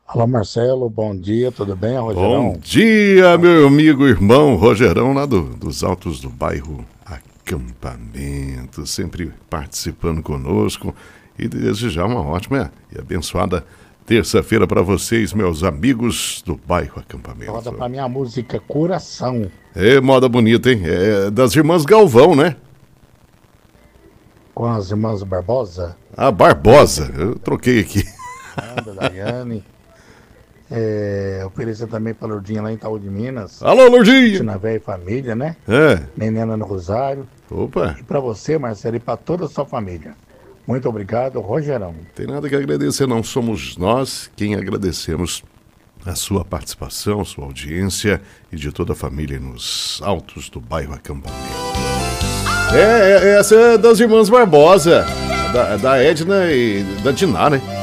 Fala Marcelo, bom dia, tudo bem, Bom Rogerão? dia, meu amigo irmão Rogerão, lá dos altos do bairro Acampamento, sempre participando conosco e desejar uma ótima e abençoada terça-feira para vocês, meus amigos do bairro Roda Acampamento. pra minha música Coração, É moda bonita, hein? É das irmãs Galvão, né? com as irmãs Barbosa, A Barbosa, eu troquei aqui. Sandra, Daiane, oferecer também pra Lourdinha lá em Itaú de Minas, Alô, Lourdinha! Tina Véia e família, né? É, Nenena no Rosário, opa, e pra você, Marcelo, e pra toda a sua família. Muito obrigado, Rogerão. tem nada que agradecer, não somos nós quem agradecemos a sua participação, sua audiência e de toda a família nos altos do bairro Acampamento. Essa é das irmãs Barbosa, da Edna e da Diná, né?